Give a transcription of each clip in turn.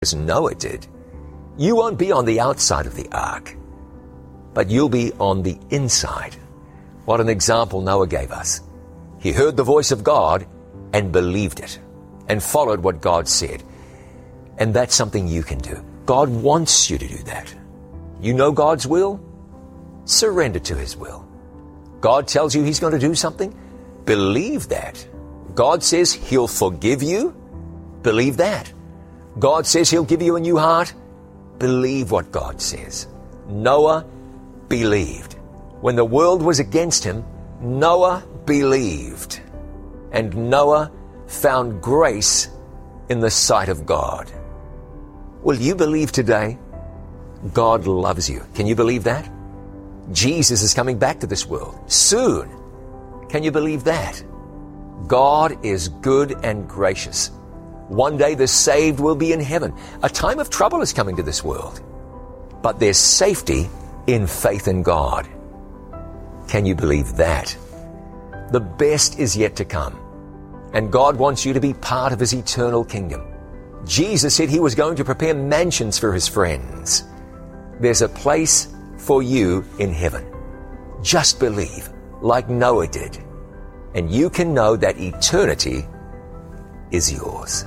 as Noah did, you won't be on the outside of the ark, but you'll be on the inside. What an example Noah gave us. He heard the voice of God and believed it and followed what God said. And that's something you can do. God wants you to do that. You know God's will? Surrender to His will. God tells you He's going to do something? Believe that. God says He'll forgive you? Believe that. God says He'll give you a new heart? Believe what God says. Noah believed. When the world was against him, Noah believed. And Noah found grace in the sight of God. Will you believe today? God loves you. Can you believe that? Jesus is coming back to this world soon. Can you believe that? God is good and gracious. One day the saved will be in heaven. A time of trouble is coming to this world. But there's safety in faith in God. Can you believe that? The best is yet to come. And God wants you to be part of His eternal kingdom. Jesus said He was going to prepare mansions for His friends. There's a place for you in heaven. Just believe, like Noah did, and you can know that eternity is yours.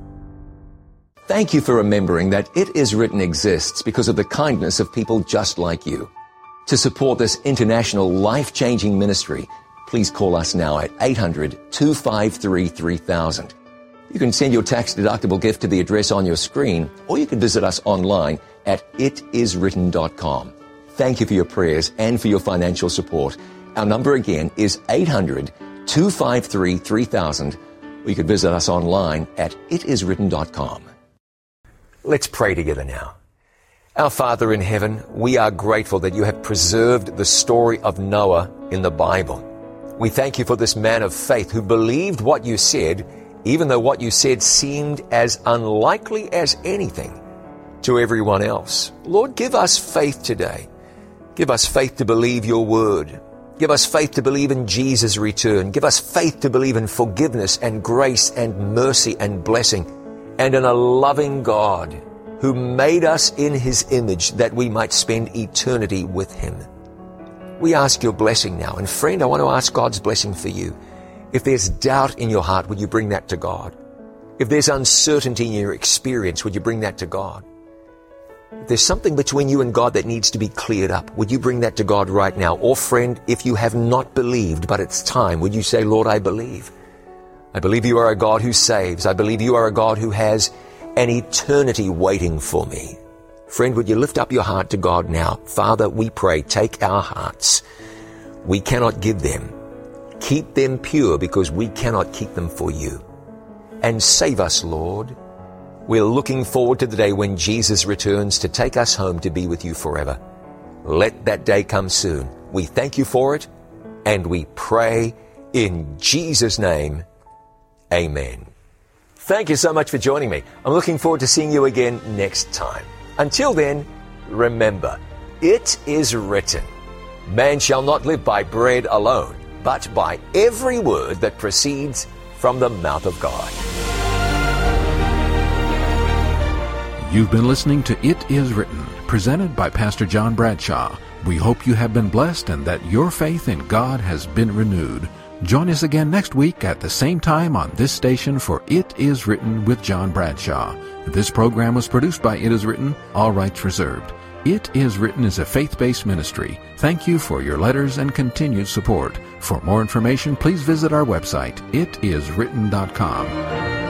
Thank you for remembering that It Is Written exists because of the kindness of people just like you. To support this international life-changing ministry, please call us now at 800-253-3000. You can send your tax-deductible gift to the address on your screen, or you can visit us online at itiswritten.com. Thank you for your prayers and for your financial support. Our number again is 800-253-3000, or you can visit us online at itiswritten.com. Let's pray together now. Our Father in heaven, we are grateful that you have preserved the story of Noah in the Bible. We thank you for this man of faith who believed what you said, even though what you said seemed as unlikely as anything to everyone else. Lord, give us faith today. Give us faith to believe your word. Give us faith to believe in Jesus' return. Give us faith to believe in forgiveness and grace and mercy and blessing, and in a loving God who made us in His image that we might spend eternity with Him. We ask your blessing now. And friend, I want to ask God's blessing for you. If there's doubt in your heart, would you bring that to God? If there's uncertainty in your experience, would you bring that to God? If there's something between you and God that needs to be cleared up, would you bring that to God right now? Or friend, if you have not believed, but it's time, would you say, Lord, I believe. I believe you are a God who saves. I believe you are a God who has an eternity waiting for me. Friend, would you lift up your heart to God now? Father, we pray, take our hearts. We cannot give them. Keep them pure because we cannot keep them for you. And save us, Lord. We're looking forward to the day when Jesus returns to take us home to be with you forever. Let that day come soon. We thank you for it, and we pray in Jesus' name. Amen. Thank you so much for joining me. I'm looking forward to seeing you again next time. Until then, remember, it is written, man shall not live by bread alone, but by every word that proceeds from the mouth of God. You've been listening to It Is Written, presented by Pastor John Bradshaw. We hope you have been blessed and that your faith in God has been renewed. Join us again next week at the same time on this station for It Is Written with John Bradshaw. This program was produced by It Is Written, all rights reserved. It Is Written is a faith-based ministry. Thank you for your letters and continued support. For more information, please visit our website, itiswritten.com.